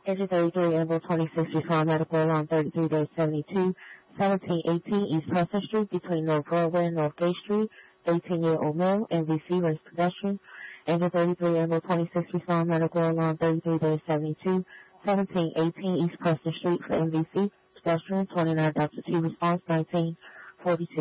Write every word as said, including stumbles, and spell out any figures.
Engine thirty-three, Ambulance twenty-six, respond medical alarm thirty-three seventy-two, seventeen eighteen East Preston Street between North Broadway and North Gay Street, eighteen-year-old male, M V C, race pedestrian. Engine thirty-three, Ambulance twenty-six, respond medical alarm thirty-three seventy-two, seventeen eighteen East Preston Street for M V C, pedestrian, twenty-nine Delta two, response nineteen forty-two.